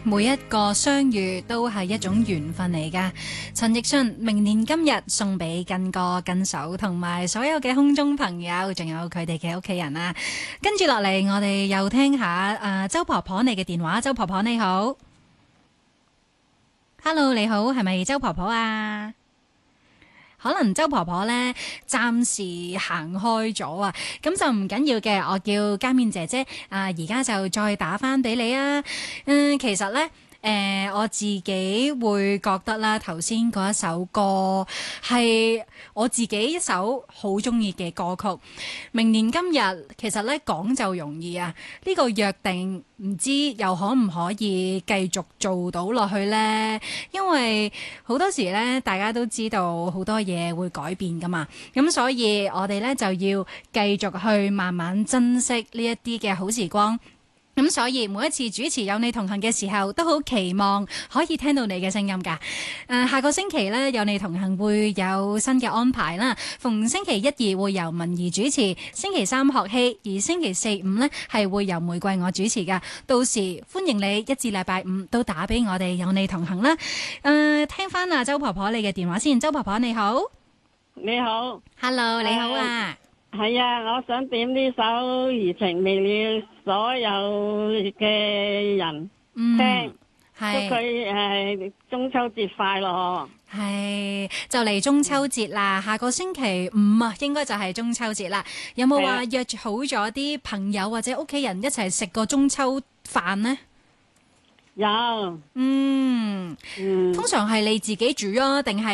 每一個相遇都係一種緣分嚟㗎。陳奕迅明年今日送俾根哥、根嫂同埋所有嘅空中朋友，仲有佢哋嘅屋企人啊。跟住落嚟，我哋又聽下周婆婆你嘅電話。周婆婆你好，Hello 你好，係咪周婆婆啊？可能周婆婆呢暫時行開咗啊，咁就唔緊要嘅，我叫家面姐姐而家就再打返俾你啊。其實呢，我自己會覺得啦，頭先嗰一首歌係我自己一首好中意嘅歌曲。明年今日其實咧講就容易啊，呢個約定唔知又可唔可以繼續做到落去呢？因為好多時咧，大家都知道好多嘢會改變噶嘛，咁所以我哋咧就要繼續去慢慢珍惜呢一啲嘅好時光。咁所以每一次主持有你同行嘅時候，都好期望可以聽到你嘅聲音㗎。下個星期呢，有你同行會有新嘅安排啦。逢星期一、二會由文儀主持，星期三學希，而星期四、五呢係會由玫瑰我主持㗎。到時歡迎你一至禮拜五都打俾我哋有你同行啦。聽翻啊周婆婆你嘅電話先。周婆婆你好， 你好 ，Hello 你好啊。 係啊，我想點呢首《餘情未了》，所有嘅人聽，祝佢中秋節快樂。 係就嚟中秋節啦，下個星期五啊，應該就係中秋節啦。有冇話約好咗啲朋友或者屋企人一齊食個中秋飯呢？ 有， 通常係你自己煮啊，定係